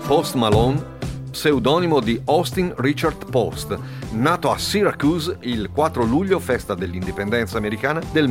Post Malone, pseudonimo di Austin Richard Post, nato a Syracuse il 4 luglio, festa dell'indipendenza americana del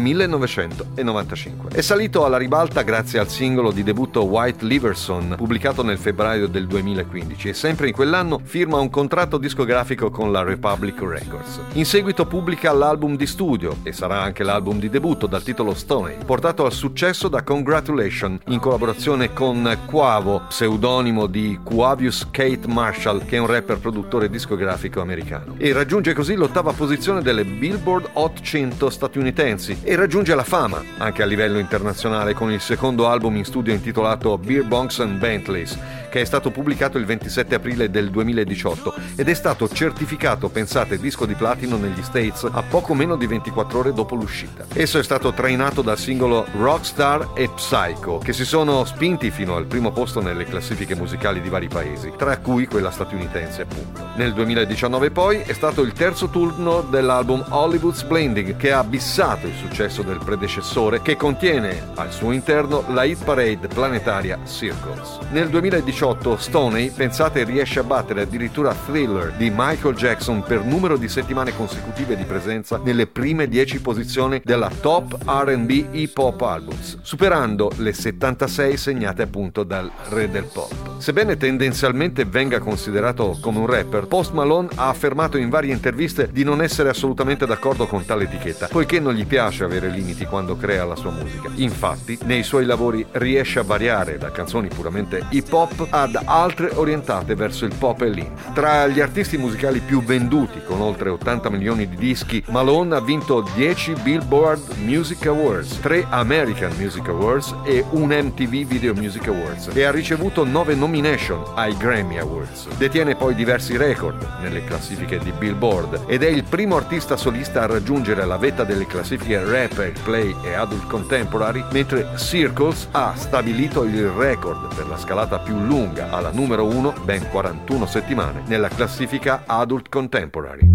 1995. È salito alla ribalta grazie al singolo di debutto White Liverson, pubblicato nel febbraio del 2015, e sempre in quell'anno firma un contratto discografico con la Republic Records. In seguito pubblica l'album di studio, e sarà anche l'album di debutto, dal titolo Stoney, portato al successo da Congratulation, in collaborazione con Quavo, pseudonimo di Quavius Kate Marshall, che è un rapper produttore discografico americano, e raggiunge così l'8ª posizione delle Billboard Hot 100 statunitensi e raggiunge la fama anche a livello internazionale con il secondo album in studio intitolato Beer Bongs and Bentleys, che è stato pubblicato il 27 aprile del 2018 ed è stato certificato, pensate, disco di platino negli States a poco meno di 24 ore dopo l'uscita. Esso è stato trainato dal singolo Rockstar e Psycho, che si sono spinti fino al primo posto nelle classifiche musicali di vari paesi, tra cui quella statunitense appunto. Nel 2019 poi è stato il terzo turno dell'album Hollywood's Blending, che ha abissato il successo del predecessore, che contiene al suo interno la hit parade planetaria Circles. Nel 2018 Stoney, pensate, riesce a battere addirittura Thriller di Michael Jackson per numero di settimane consecutive di presenza nelle prime 10 posizioni della Top R&B Hip Hop Albums, superando le 76 segnate appunto dal re del pop. Sebbene tendenzialmente venga considerato come un rapper, Post Malone ha affermato in varie interviste di non essere assolutamente d'accordo con tale etichetta, poiché non gli piace avere limiti quando crea la sua musica. Infatti, nei suoi lavori riesce a variare da canzoni puramente hip hop ad altre orientate verso il pop e l'indie. Tra gli artisti musicali più venduti, con oltre 80 milioni di dischi, Malone ha vinto 10 Billboard Music Awards, 3 American Music Awards e un MTV Video Music Awards, e ha ricevuto 9 nomination ai Grammy Awards. Detiene poi diversi record nelle classifiche di Billboard ed è il primo artista solista a raggiungere la vetta delle classifiche Rap, Play e Adult Contemporary, mentre Circles ha stabilito il record per la scalata più lunga alla numero 1, ben 41 settimane, nella classifica Adult Contemporary.